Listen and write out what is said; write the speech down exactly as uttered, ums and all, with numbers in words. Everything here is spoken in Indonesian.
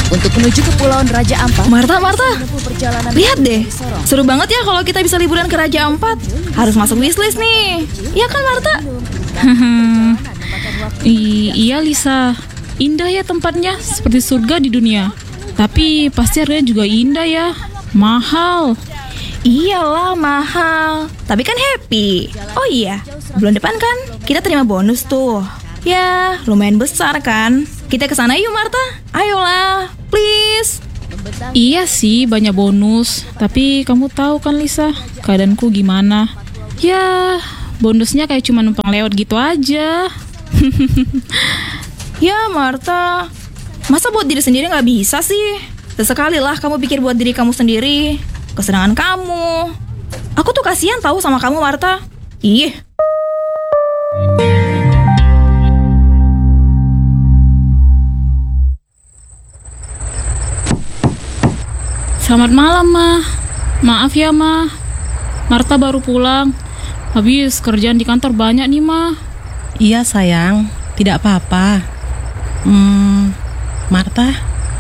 Untuk menuju ke Pulauan Raja Ampat, Marta, Marta, menempuh perjalanan lihat deh. dari Sorong. Seru banget ya kalau kita bisa liburan ke Raja Ampat. Harus masuk wishlist nih. Iya kan, Marta? I- iya Lisa, indah ya tempatnya, seperti surga di dunia. Tapi pasti harganya juga indah ya, mahal. Iyalah, mahal. Tapi kan happy. Oh iya, bulan depan kan kita terima bonus tuh. Ya, lumayan besar kan. Kita kesana yuk, Marta. Ayolah, please. Iya sih, banyak bonus. Tapi kamu tahu kan Lisa, keadaanku gimana? Ya, bonusnya kayak cuma numpang lewat gitu aja. Ya, Marta. Masa buat diri sendiri nggak bisa sih? Sesekali lah kamu pikir buat diri kamu sendiri. Kesenangan kamu. Aku tuh kasihan tahu sama kamu, Marta. Ih. Selamat malam, Ma. Maaf ya, Ma. Marta baru pulang. Habis kerjaan di kantor banyak nih, Ma. Iya sayang, tidak apa-apa. Hmm, Marta,